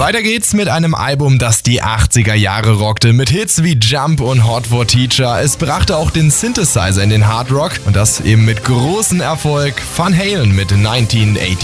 Weiter geht's mit einem Album, das die 80er Jahre rockte, mit Hits wie Jump und Hot for Teacher. Es brachte auch den Synthesizer in den Hard Rock und das eben mit großem Erfolg. Van Halen mit 1980.